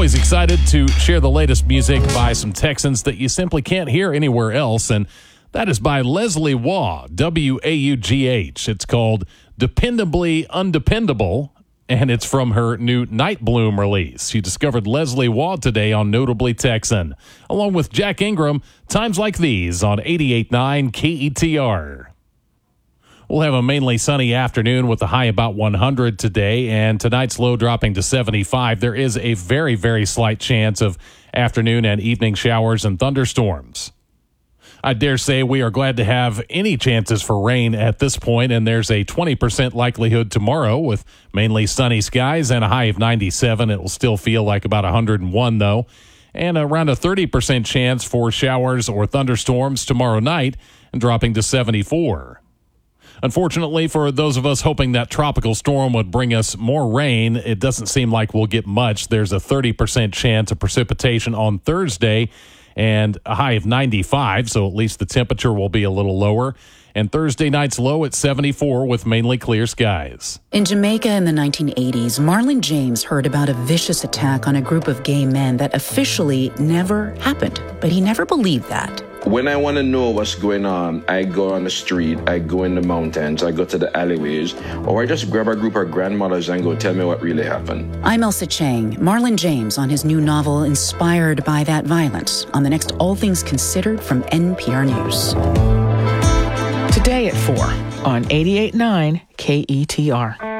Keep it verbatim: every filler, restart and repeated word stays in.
always excited to share the latest music by some Texans that you simply can't hear anywhere else, and that is by Leslie Waugh, W A U G H. It's called Dependably Undependable, and it's from her new Night Bloom release. She discovered Leslie Waugh today on Notably Texan, along with Jack Ingram, Times Like These on eighty-eight point nine K E T R. We'll have a mainly sunny afternoon with a high about one hundred today, and tonight's low dropping to seventy-five. There is a very, very slight chance of afternoon and evening showers and thunderstorms. I dare say we are glad to have any chances for rain at this point, and there's a twenty percent likelihood tomorrow with mainly sunny skies and a high of ninety-seven. It will still feel like about one hundred one, though, and around a thirty percent chance for showers or thunderstorms tomorrow night and dropping to seventy-four. Unfortunately, for those of us hoping that tropical storm would bring us more rain, it doesn't seem like we'll get much. There's a thirty percent chance of precipitation on Thursday and a high of ninety-five, so at least the temperature will be a little lower. And Thursday night's low at seventy-four with mainly clear skies. In Jamaica in the nineteen eighties, Marlon James heard about a vicious attack on a group of gay men that officially never happened, but he never believed that. When I want to know what's going on, I go on the street, I go in the mountains, I go to the alleyways, or I just grab a group of grandmothers and go tell me what really happened. I'm Elsa Chang. Marlon James on his new novel Inspired by That Violence on the next All Things Considered from N P R News. Today at four on eighty-eight point nine K E T R.